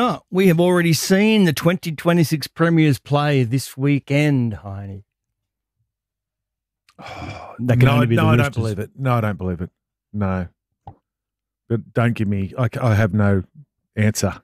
not. We have already seen the 2026 Premiers play this weekend, Heine. No, I don't believe it. No, I don't believe it. No. But don't give me – I have no answer.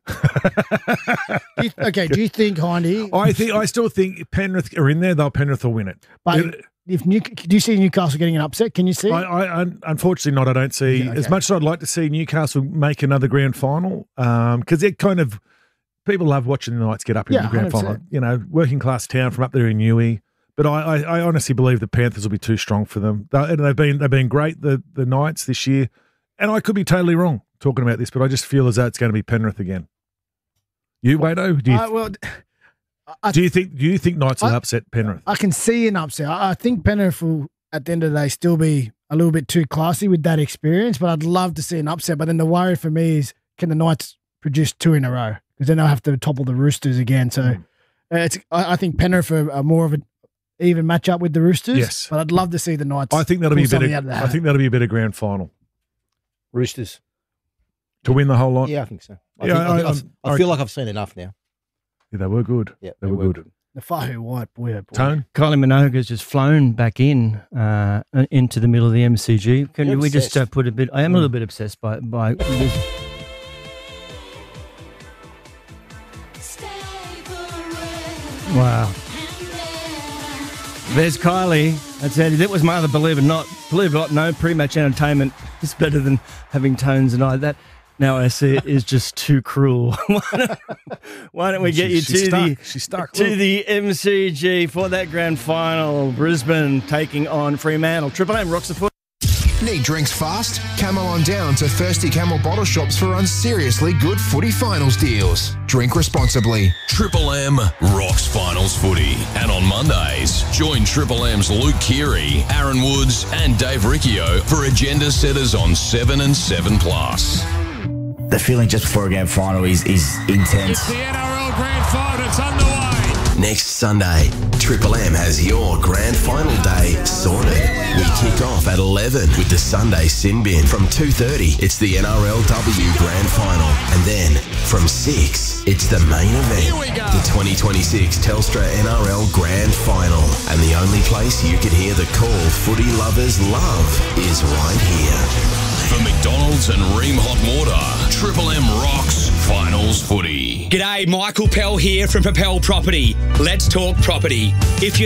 Do you think, Heine? I still think if Penrith are in there, Penrith will win it. But do you see Newcastle getting an upset? Can you see? I unfortunately not. I don't see as much as I'd like to see Newcastle make another grand final because they're kind of people love watching the Knights get up in the grand 100%. Final. You know, working class town from up there in Newey. But I honestly believe the Panthers will be too strong for them. They've been great the Knights this year, and I could be totally wrong talking about this, but I just feel as though it's going to be Penrith again. You, Wado? Do you think Knights will upset Penrith? I can see an upset. I think Penrith will, at the end of the day, still be a little bit too classy with that experience, but I'd love to see an upset. But then the worry for me is, can the Knights produce 2 in a row? Because then they'll have to topple the Roosters again. So I think Penrith are more of an even matchup with the Roosters. Yes. But I'd love to see the Knights. I think that'll be a better grand final. Roosters. To win the whole lot? Yeah, I think so. I feel like I've seen enough now. Yeah, they were good. Yeah, they were good. The Fahu White, boy. Tone? Kylie Minogue's just flown back into the middle of the MCG. Can we just put a bit? I am a little bit obsessed by this. Wow. There's Kylie. That was my other believe it or not, no pre-match entertainment is better than having Tones and I. That now I see it is just too cruel. Why don't we get you to the MCG for that grand final? Brisbane taking on Fremantle. Triple M rocks the foot. Need drinks fast? Camel on down to Thirsty Camel bottle shops for unseriously good footy finals deals. Drink responsibly. Triple M rocks finals footy. And on Mondays, join Triple M's Luke Keary, Aaron Woods and Dave Riccio for agenda setters on 7 and 7+. The feeling just before a grand final is intense. It's the NRL grand final. It's underway. Next Sunday, Triple M has your grand final day sorted. We kick off at 11 with the Sunday Sin Bin. From 2:30, it's the NRLW grand final. And then from 6, it's the main event, the 2026 Telstra NRL grand final. And the only place you can hear the call footy lovers love is right here. For McDonald's and Ream Hot Water, Triple M rocks finals footy. G'day, Michael Pell here from Propel Property. Let's talk property. If you